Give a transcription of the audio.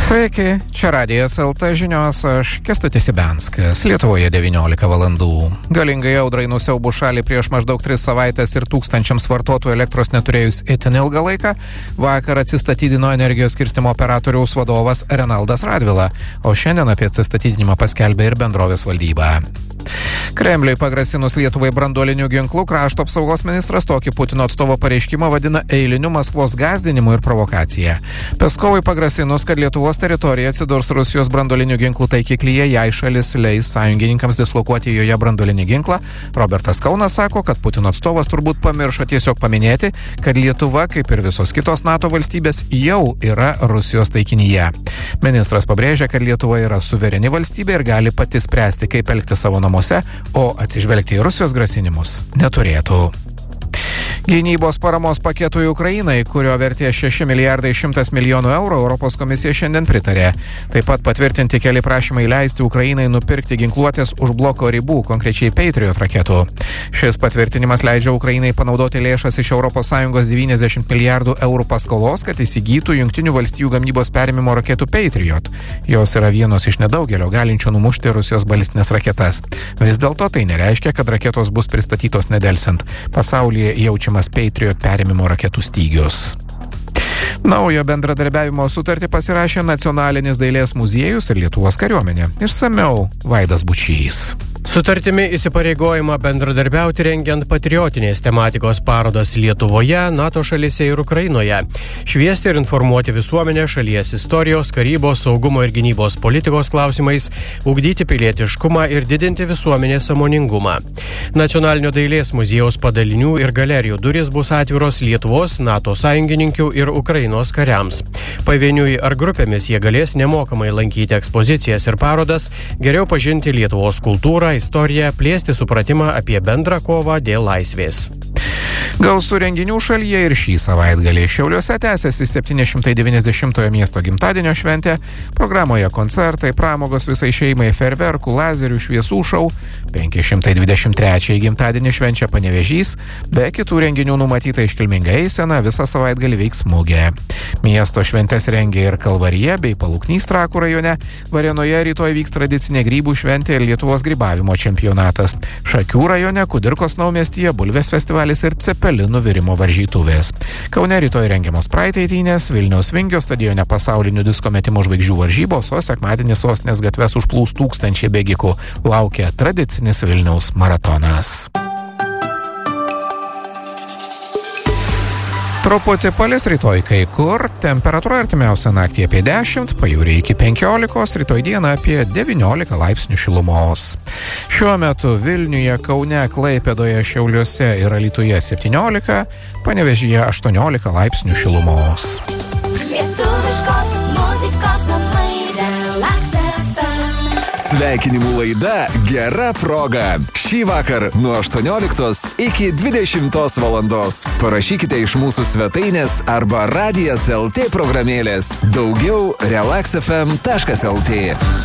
Sveiki, čia Radijas LT žinios, aš Kęstutis Ibenskas. Lietuvoje 19 valandų. Galingai audrai nusiaubų šalį prieš maždaug 3 savaitės ir tūkstančiams vartotojų elektros neturėjus itin ilgą laiką, vakar atsistatydino energijos skirstymo operatoriaus vadovas Renaldas Radvila, o šiandien apie atsistatydinimą paskelbė ir bendrovės valdyba. Kremliui pagrasinus Lietuvai branduolinių ginklų, krašto apsaugos ministras tokį Putino atstovo pareiškimą vadina eiliniu Maskvos gąsdinimu ir provokacija. Peskovui pagrasinus, kad Lietuvos teritorija atsidurs Rusijos branduolinių ginklų taikiklyje, jei šalis leis sąjungininkams dislokuoti joje branduolinį ginklą, Robertas Kaunas sako, kad Putino atstovas turbūt pamiršo tiesiog paminėti, kad Lietuva, kaip ir visos kitos NATO valstybės, jau yra Rusijos taikinyje. Ministras pabrėžia, kad Lietuva yra suvereni valstybė ir gali pati spręsti, kaip elgti savo namuose, o atsižvelgti į Rusijos grasinimus neturėtų. Gynybos paramos paketui Ukrainai, kurio vertė 6 milijardai 100 milijonų eurų, Europos komisija šiandien pritarė. Taip pat patvirtinti keli prašymai leisti Ukrainai nupirkti ginkluotės už bloko ribų, konkrečiai Patriot raketų. Šis patvirtinimas leidžia Ukrainai panaudoti lėšas iš ES 90 milijardų eurų paskolos, kad įsigytų Jungtinių valstijų gamybos perėmimo raketų Patriot. Jos yra vienos iš nedaugelio galinčių numušti Rusijos balistinės raketas. Vis dėlto tai nereiškia, kad raketos bus pristatytos nedelsiant. Pasaulyje jaučiamas Patriot perėmimo raketų stygius. Naujo bendradarbiavimo sutartį pasirašė Nacionalinis dailės muziejus ir Lietuvos kariuomenė. Išsamiau Vaidas Bučys. Sutartimi įsipareigojimą bendradarbiauti rengiant patriotinės tematikos parodas Lietuvoje, NATO šalyse ir Ukrainoje. Šviesti ir informuoti visuomenę šalies istorijos, karybos, saugumo ir gynybos politikos klausimais, ugdyti pilietiškumą ir didinti visuomenės sąmoningumą. Nacionalinio dailės muziejaus padalinių ir galerijų durys bus atviros Lietuvos, NATO sąjungininkių ir Ukrainos kariams. Pavieniui ar grupėmis jie galės nemokamai lankyti ekspozicijas ir parodas, geriau pažinti Lietuvos kultūrą, istoriją, plėsti supratimą apie bendrą kovą dėl laisvės. Gausų renginių šalyje ir šį savaitgalį. Šiauliuose tęsiasi 790-ojo miesto gimtadienio šventė. Programoje koncertai, pramogos visai šeimai, fejerverkų, lazerių, šviesų šou. 523-ąjį gimtadienį švenčia Panevėžys. Be kitų renginių numatyta iškilminga eisena, visą savaitgalį veiks mugė. Miesto šventės rengia ir Kalvarija bei Paluknys Trakų rajone. Varėnoje rytoj vyks tradicinė grybų šventė ir Lietuvos grybavimo čempionatas. Šakių rajone, Kudirkos naumiestyje, Bulvės festivalis ir Cepelinų virimo varžytuvės. Kaune rytoj rengiamos Pride eitynės, Vilniaus Vingio stadione pasaulinių disko metimo žvaigždžių varžybos, o sekmadienį sostinės gatves užplūs tūkstančiai bėgikų. Laukia tradicinis Vilniaus maratonas. Truputį palis rytoj kai kur, temperatūra artimiausią naktį apie 10, pajūryje iki 15, rytoj dieną apie 19 laipsnių šilumos. Šiuo metu Vilniuje, Kaune, Klaipėdoje, Šiauliuose ir Alytuje 17, Panevėžyje 18 laipsnių šilumos. Lietuviškos muzikos namai Relax FM. Sveikinimų laida Gera proga. Šį vakar nuo 18 iki 20 valandos. Parašykite iš mūsų svetainės arba Radijas LT programėlės. Daugiau relaxfm.lt.